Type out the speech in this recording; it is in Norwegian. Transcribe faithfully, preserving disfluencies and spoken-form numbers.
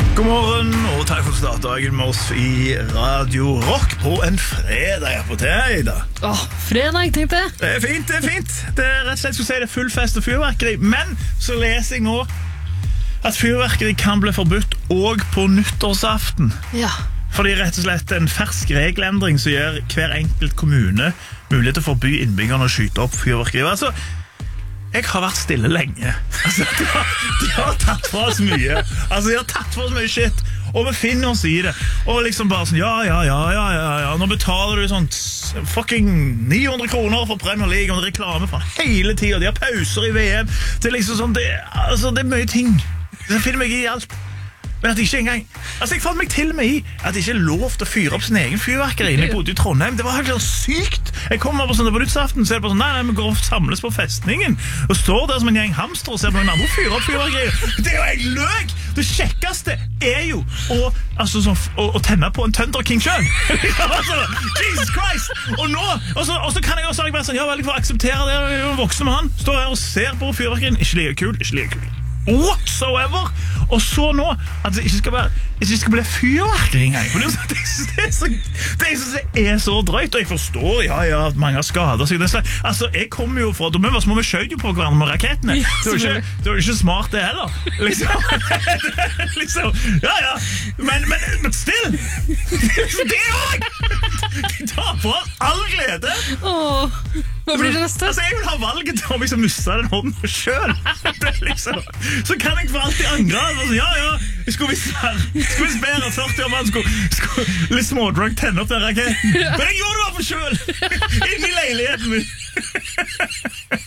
God morgen, og takk for å starte dagen med oss i Radio Rock på en fredag her på Teida. Åh, fredag, tenkte jeg. Det er fint, det er fint. Det er rett og slett, skulle si, det er full fest og fyrverkeri. Men så leser jeg nå at fyrverkeri kan bli forbudt også på nyttårsaften. Ja. Fordi rett og slett en fersk regelendring som gjør hver enkelt kommune mulighet til å forby innbyggerne å skyte opp fyrverkeri. Altså, jeg har vært stille lenge. Altså, de, har, de har tatt for oss mye. Altså, de har tatt for oss mye shit. Og vi finner oss i det. Og liksom bare sånn, ja, ja, ja, ja, ja, ja. Nå betaler du sånn fucking ni hundre kroner for Premier League, og det er reklame for hele tiden. De har pauser i V M. Det er liksom sånn, det, altså, det er mye ting. Det finner meg i alt. Men at ikke engang, altså jeg fant meg til meg i at det ikke er lov til å fyre opp sin egen fyrverkeri. Jeg bodde i Trondheim, det var helt sykt. Jeg kommer på sånn på nyttårsaften, så er det bare sånn, nei, nei, vi går og samles på festningen og står der som en gjeng hamster og ser på noen andre fyre opp fyrverkeri. Det er jo jeg løg! Det kjekkeste er jo å, altså, så, å, å tenne på en Thunder King selv. Altså, Jesus Christ! Og nå, og så, og så kan jeg også være sånn, ja vel, jeg får akseptere det, jeg er jo en voksen med han. Står her og ser på fyrverkerien, ikke like kul, ikke like kul. Whatsoever. Og så nå at det ikke skal, være, ikke skal bli fyrverkeri engang. For det, det, det, er så, det, er, det er så drøyt. Og jeg forstår ja, ja, at mange har skadet seg. Altså, jeg kommer jo fra, da vi var små, vi skjøt jo på hverandre med rakettene. Det var ikke, det var ikke smart det heller. Liksom, liksom ja, ja. Men, men, men still det er også de tar på all glede. Åh, hva blir det neste? Altså, jeg vil ha valget til å liksom miste den hånden selv. Liksom. Så kan jeg for alltid angre. Altså, ja, ja, jeg skulle visst skulle visst bedre førti år man skulle, skulle litt smådrunk tenne opp den raketten. Men jeg gjorde det bare for selv. Inn i leiligheten min.